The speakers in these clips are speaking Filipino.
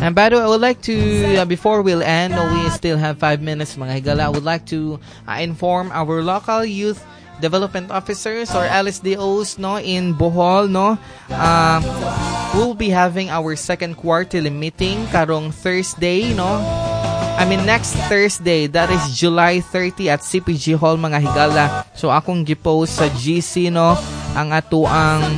And by the way, I would like to, before we'll end, we still have 5 minutes mga higala, I would like to inform our local youth development officers or LSDOs no in Bohol no. We'll be having our second quarterly meeting karong Thursday no. Next Thursday, that is July 30 at CPG Hall mga higala. So akong gipost sa GC no ang atuang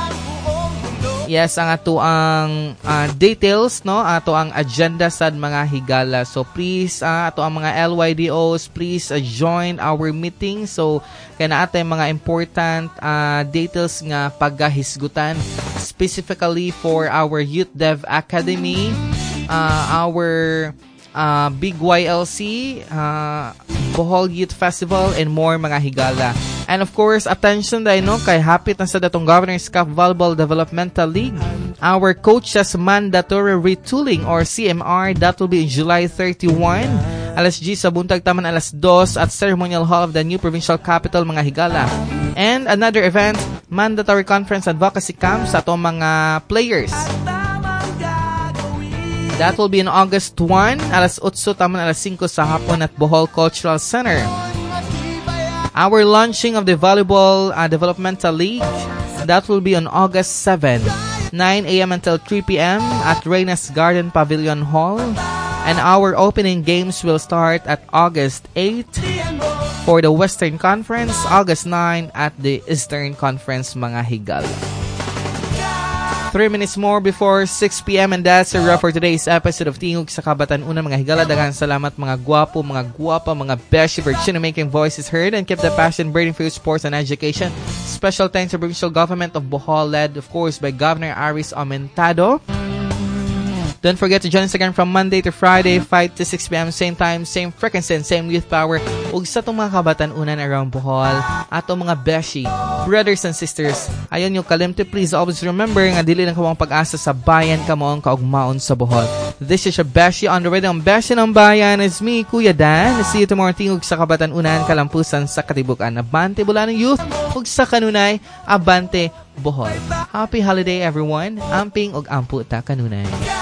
details no ato ang agenda sad mga higala. So please ato ang mga LYDOs, please join our meeting. So kaya na atay mga important details nga paggahisgutan specifically for our Youth Dev Academy, our Big YLC, Bohol Youth Festival, and more mga higala. And of course, attention dahil no, kay hapit na sa datong Governor's Cup Volleyball Developmental League. Our coaches mandatory retooling or CMR, that will be in July 31. Alas G sa buntag taman alas 2 at Ceremonial Hall of the new provincial capital mga higala. And another event, mandatory conference advocacy camp sa atong mga players. That will be in August 1, alas 8 taman alas 5 sa hapon at Bohol Cultural Center. Our launching of the Volleyball Developmental League, that will be on August 7, 9 a.m. until 3 p.m. at Reyna's Garden Pavilion Hall. And our opening games will start at August 8 for the Western Conference, August 9 at the Eastern Conference mga higala. 3 minutes more before 6 p.m. and that's a wrap for today's episode of Tingog sa Kabatan-Unan mga higala. Daghang salamat mga gwapo, mga guwapa, mga beshi for making voices heard and keep the passion burning for sports and education. Special thanks to provincial government of Bohol, led of course by Governor Aris Aumentado. Don't forget to join us again from Monday to Friday, 5 to 6 p.m. Same time, same frequency, and same youth power. Ug sa itong mga kabatan-unan around Bohol, atong mga beshi, brothers and sisters, ayon yung kalimti, please always remember nga dili lang kamong pag-asa sa bayan kamoong kaugmaon sa Bohol. This is your beshi on the rhythm. Beshi ng bayan is me, Kuya Dan. See you tomorrow tingog sa kabatan-unan, kalampusan sa katibukan. Abante Bulanong Youth, ug sa kanunay, abante Bohol. Happy holiday everyone. Amping ug ampu ta kanunay.